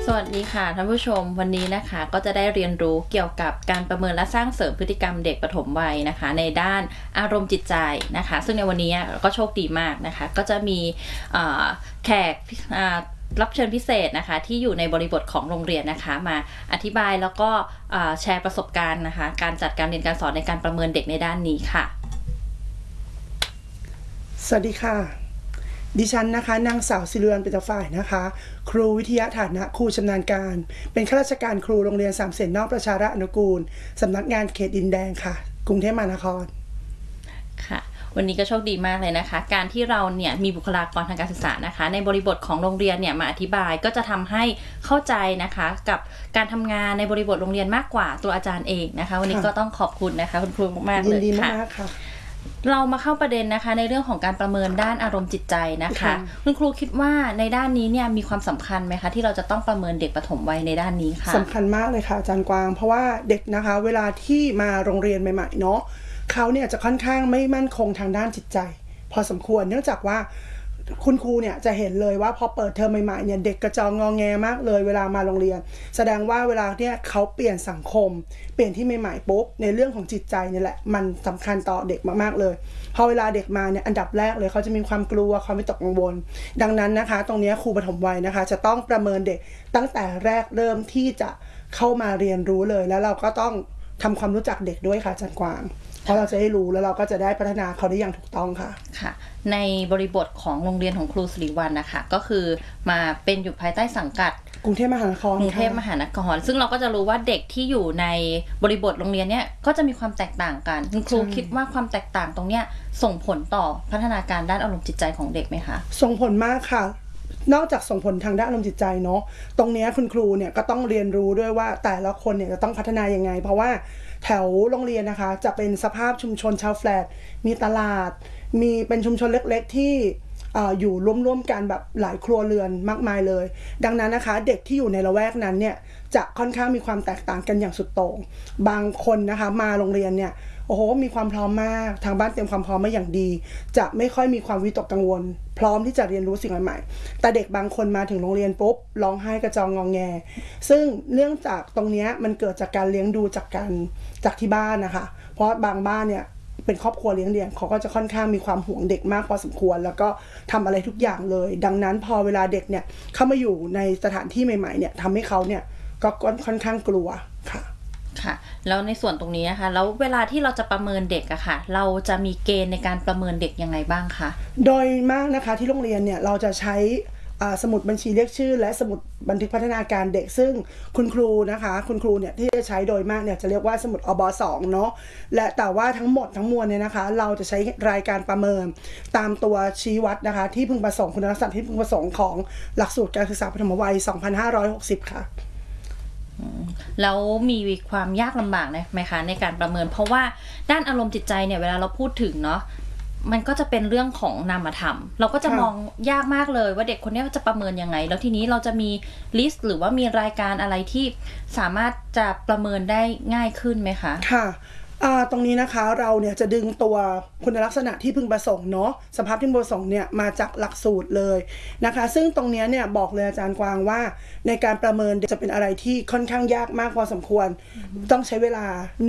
วัสดีค่ะท่านผู้ชมวันนี้นะคะก็จะได้เรียนรู้เกี่ยวกับการประเมินและสร้างเสริมพฤติกรรมเด็กปฐมวัยนะคะในด้านอารมณ์จิตใจนะคะซึ่งในวันนี้ก็โชคดีมากนะคะก็จะมีแขกรับเชิญพิเศษนะคะที่อยู่ในบริบทของโรงเรียนนะคะมาอธิบายแล้วก็แชร์ประสบการณ์นะคะการจัดการเรียนการสอนในการประเมินเด็กในด้านนี้ค่ะสวัสดีค่ะดิฉันนะคะนางสาวศิริวัลย์ ปิตฝ่ายนะคะครูวิทยาฐานะครูชำนาญการเป็นข้าราชการครูโรงเรียนสามเสนนอกประชาราษฎร์อนุกูลสำนักงานเขตดินแดงค่ะกรุงเทพมหานครค่ะวันนี้ก็โชคดีมากเลยนะคะการที่เราเนี่ยมีบุคลากรทางการศึกษานะคะในบริบทของโรงเรียนเนี่ยมาอธิบายก็จะทำให้เข้าใจนะคะกับการทำงานในบริบทโรงเรียนมากกว่าตัวอาจารย์เองนะคะวันนี้ก็ต้องขอบคุณนะคะคุณครูมากๆเลยค่ะเรามาเข้าประเด็นนะคะในเรื่องของการประเมินด้านอารมณ์จิตใจนะคะคุณครูคิดว่าในด้านนี้เนี่ยมีความสำคัญไหมคะที่เราจะต้องประเมินเด็กปฐมวัยในด้านนี้ค่ะสำคัญมากเลยค่ะอาจารย์กวางเพราะว่าเด็กนะคะเวลาที่มาโรงเรียนใหม่ๆเนาะเขาเนี่ยจะค่อนข้างไม่มั่นคงทางด้านจิตใจพอสมควรเนื่องจากว่าคุณครูเนี่ยจะเห็นเลยว่าพอเปิดเทอมใหม่ๆเนี่ยเด็กกระจองงอแงมากเลยเวลามาโรงเรียนแสดงว่าเวลาเนี่ยเขาเปลี่ยนสังคมเปลี่ยนที่ใหม่ๆปุ๊บในเรื่องของจิตใจนี่แหละมันสำคัญต่อเด็กมากๆเลยพอเวลาเด็กมาเนี่ยอันดับแรกเลยเขาจะมีความกลัวความวิตกกังวลดังนั้นนะคะตรงนี้ครูปฐมวัยนะคะจะต้องประเมินเด็กตั้งแต่แรกเริ่มที่จะเข้ามาเรียนรู้เลยแล้วเราก็ต้องทำความรู้จักเด็กด้วยค่ะอาจารย์กวางเพราะเราจะได้รู้แล้วเราก็จะได้พัฒนาเขาได้อย่างถูกต้องค่ะค่ะในบริบทของโรงเรียนของครูศิริวัลย์นะคะก็คือมาเป็นอยู่ภายใต้สังกัดกรุงเทพมหานครซึ่งเราก็จะรู้ว่าเด็กที่อยู่ในบริบทโรงเรียนเนี้ยก็จะมีความแตกต่างกันคุณครูคิดว่าความแตกต่างตรงเนี้ยส่งผลต่อพัฒนาการด้านอารมณ์จิตใจของเด็กไหมคะส่งผลมากค่ะนอกจากส่งผลทางด้านอารมณ์จิตใจเนาะตรงนี้คุณครูเนี่ยก็ต้องเรียนรู้ด้วยว่าแต่ละคนเนี่ยจะต้องพัฒนายังไงเพราะว่าแถวโรงเรียนนะคะจะเป็นสภาพชุมชนชาวแฟลตมีตลาดมีเป็นชุมชนเล็กๆที่อยู่ร่วมๆกันแบบหลายครัวเรือนมากมายเลยดังนั้นนะคะเด็กที่อยู่ในละแวกนั้นเนี่ยจะค่อนข้างมีความแตกต่างกันอย่างสุดโต่งบางคนนะคะมาโรงเรียนเนี่ยโอ้โหมีความพร้อมมากทางบ้านเตรียมความพร้อมมาอย่างดีจะไม่ค่อยมีความวิตกกังวลพร้อมที่จะเรียนรู้สิ่งใหม่ๆแต่เด็กบางคนมาถึงโรงเรียนปุ๊บร้องไห้กระจองงอแงซึ่งเนื่องจากตรงนี้มันเกิดจากการเลี้ยงดูจากที่บ้านนะคะเพราะบางบ้านเนี่ยเป็นครอบครัวเลี้ยงเดี่ยวเขาก็จะค่อนข้างมีความห่วงเด็กมากพอสมควรแล้วก็ทำอะไรทุกอย่างเลยดังนั้นพอเวลาเด็กเนี่ยเข้ามาอยู่ในสถานที่ใหม่ๆเนี่ยทำให้เขาเนี่ยก็ค่อนข้างกลัวค่ะค่ะแล้วในส่วนตรงนี้นะคะแล้วเวลาที่เราจะประเมินเด็กอะค่ะเราจะมีเกณฑ์ในการประเมินเด็กยังไงบ้างคะโดยมากนะคะที่โรงเรียนเนี่ยเราจะใช้สมุดบัญชีเรียกชื่อและสมุดบันทึกพัฒนาการเด็กซึ่งคุณครูนะคะคุณครูเนี่ยที่จะใช้โดยมากเนี่ยจะเรียกว่าสมุดอบ2เนาะและแต่ว่าทั้งหมดทั้งมวลเนี่ยนะคะเราจะใช้รายการประเมินตามตัวชี้วัดนะคะที่พึงประสงค์คุณลักษณะที่พึงประสงค์ของหลักสูตรการศึกษาปฐมวัย2560ค่ะแล้วมีความยากลำบากไหมคะในการประเมินเพราะว่าด้านอารมณ์จิตใจเนี่ยเวลาเราพูดถึงเนาะมันก็จะเป็นเรื่องของนามธรรมเราก็จะมองยากมากเลยว่าเด็กคนนี้จะประเมินยังไงแล้วทีนี้เราจะมีลิสต์หรือว่ามีรายการอะไรที่สามารถจะประเมินได้ง่ายขึ้นไหมคะค่ะตรงนี้นะคะเราเนี่ยจะดึงตัวคุณลักษณะที่พึงประสงค์เนาะสภาพที่พึงประสงค์เนี่ยมาจากหลักสูตรเลยนะคะซึ่งตรงนี้เนี่ยบอกเลยอาจารย์กวางว่าในการประเมินจะเป็นอะไรที่ค่อนข้างยากมากพอสมควรต้องใช้เวลา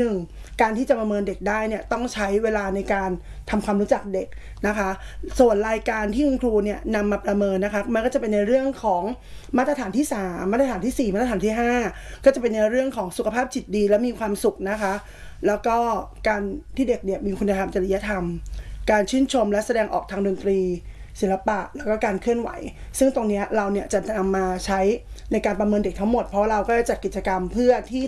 1การที่จะประเมินเด็กได้เนี่ยต้องใช้เวลาในการทำความรู้จักเด็กนะคะส่วนรายการที่คุณครูเนี่ยนำมาประเมินนะคะมันก็จะเป็นในเรื่องของมาตรฐานที่3มาตรฐานที่4มาตรฐานที่5ก็จะเป็นในเรื่องของสุขภาพจิตดีและมีความสุขนะคะแล้วก็การที่เด็กเนี่ยมีคุณธรรมจริยธรรมการชื่นชมและแสดงออกทางดนตรีศิลปะแล้วก็การเคลื่อนไหวซึ่งตรงนี้เราเนี่ยจะนำมาใช้ในการประเมินเด็กทั้งหมดเพราะเราก็จะจัดกิจกรรมเพื่อที่